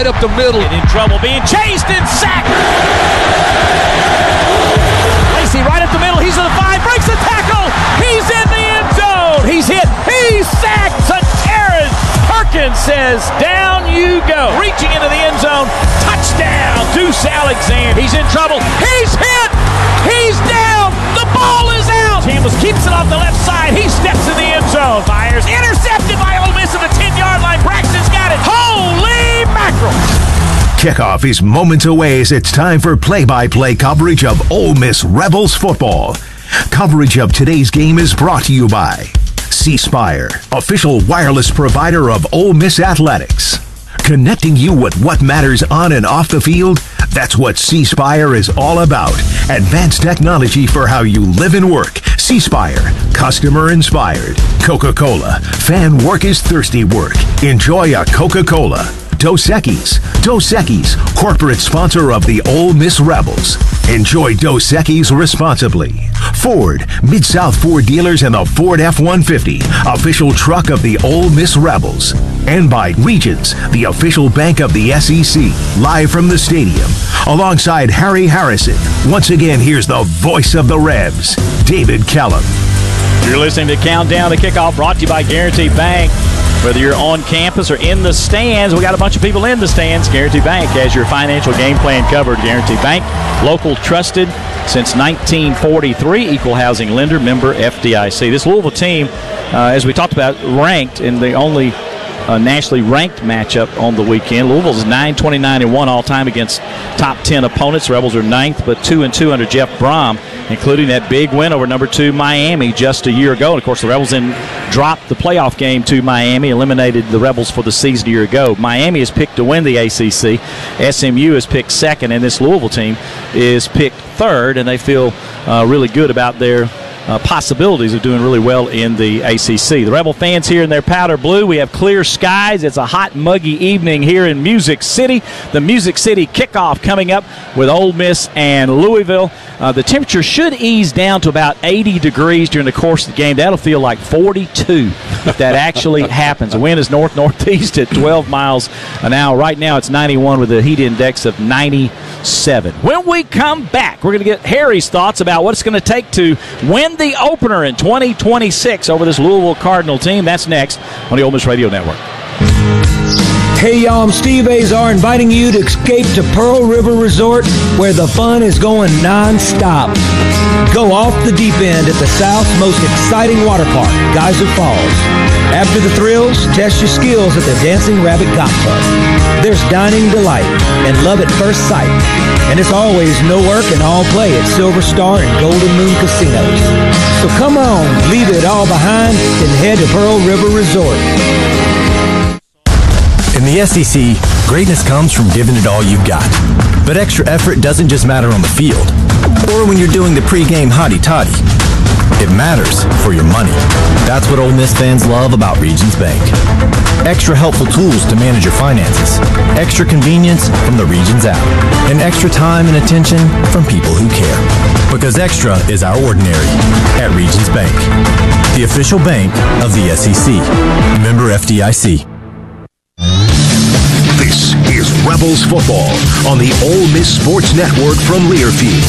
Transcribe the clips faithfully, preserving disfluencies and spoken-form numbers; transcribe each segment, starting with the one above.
right up the middle. In trouble, being chased and sacked. Lacy right up the middle. He's in the five, breaks the tackle. He's in the end zone. He's hit. He's sacked. Terrence Perkins says, down you go. Reaching into the end zone. Touchdown. Deuce Alexander. He's in trouble. He's hit. He's down. The ball is out. Chambliss keeps it off the left side. He steps in the end zone. Fires. Intercepted by Ole Miss at the ten-yard line. Braxton's got it. Holy mackerel. Kickoff is moments away as it's time for play-by-play coverage of Ole Miss Rebels football. Coverage of today's game is brought to you by C Spire, official wireless provider of Ole Miss Athletics. Connecting you with what matters on and off the field, that's what C Spire is all about. Advanced technology for how you live and work. C Spire, customer inspired. Coca-Cola, fan work is thirsty work. Enjoy a Coca-Cola. Dos Equis. Dos Equis, corporate sponsor of the Ole Miss Rebels. Enjoy Dos Equis responsibly. Ford, Mid-South Ford dealers and the Ford F one fifty, official truck of the Ole Miss Rebels. And by Regions, the official bank of the S E C, live from the stadium. Alongside Harry Harrison, once again, here's the voice of the Rebs, David Kellum. You're listening to Countdown to Kickoff, brought to you by Guarantee Bank. Whether you're on campus or in the stands, we got a bunch of people in the stands. Guarantee Bank has your financial game plan covered. Guarantee Bank, local, trusted since nineteen forty-three, equal housing lender, member F D I C. This Louisville team, uh, as we talked about, ranked in the only uh, nationally ranked matchup on the weekend. Louisville's nine twenty-nine and one all time against top ten opponents. Rebels are ninth, but two and two under Jeff Brom, including that big win over number two Miami just a year ago. And, of course, the Rebels then dropped the playoff game to Miami, eliminated the Rebels for the season a year ago. Miami is picked to win the A C C. S M U is picked second, and this Louisville team is picked third, and they feel uh, really good about their Uh, possibilities of doing really well in the A C C. The Rebel fans here in their powder blue. We have clear skies. It's a hot, muggy evening here in Music City. The Music City kickoff coming up with Ole Miss and Louisville. Uh, the temperature should ease down to about eighty degrees during the course of the game. That'll feel like forty-two if that actually happens. The wind is north-northeast at twelve miles an hour. Right now it's ninety-one with a heat index of ninety-seven. When we come back, we're going to get Harry's thoughts about what it's going to take to win the opener in twenty twenty-six over this Louisville Cardinal team. That's next on the Ole Miss Radio Network. Hey y'all, I'm Steve Azar, inviting you to escape to Pearl River Resort, where the fun is going non-stop. Go off the deep end at the South's most exciting water park, Geyser Falls. After the thrills, test your skills at the Dancing Rabbit Golf Club. There's dining delight and love at first sight. And it's always no work and all play at Silver Star and Golden Moon Casinos. So come on, leave it all behind and head to Pearl River Resort. In the S E C, greatness comes from giving it all you've got. But extra effort doesn't just matter on the field, or when you're doing the pregame hotty-toddy. It matters for your money. That's what Ole Miss fans love about Regions Bank. Extra helpful tools to manage your finances, extra convenience from the Regions app, and extra time and attention from people who care. Because extra is our ordinary at Regions Bank, the official bank of the S E C. Member F D I C. This is Rebels football on the Ole Miss Sports Network from Learfield.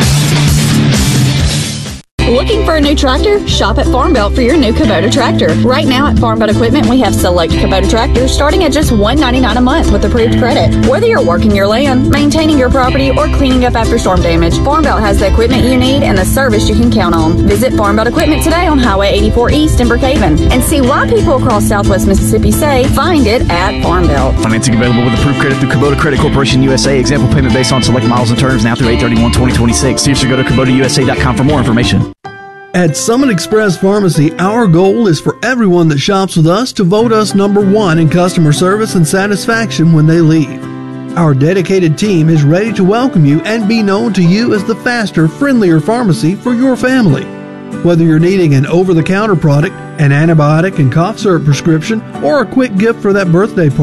Looking for a new tractor? Shop at Farm Belt for your new Kubota tractor. Right now at Farm Belt Equipment, we have select Kubota tractors starting at just one hundred ninety-nine dollars a month with approved credit. Whether you're working your land, maintaining your property, or cleaning up after storm damage, Farm Belt has the equipment you need and the service you can count on. Visit Farm Belt Equipment today on Highway eighty-four East in Brookhaven and see why people across Southwest Mississippi say, find it at Farm Belt. Financing available with approved credit through Kubota Credit Corporation U S A. Example payment based on select miles and terms now through eight thirty-one twenty twenty-six. Seriously, go to Kubota U S A dot com for more information. At Summit Express Pharmacy, our goal is for everyone that shops with us to vote us number one in customer service and satisfaction when they leave. Our dedicated team is ready to welcome you and be known to you as the faster, friendlier pharmacy for your family. Whether you're needing an over-the-counter product, an antibiotic and cough syrup prescription, or a quick gift for that birthday party,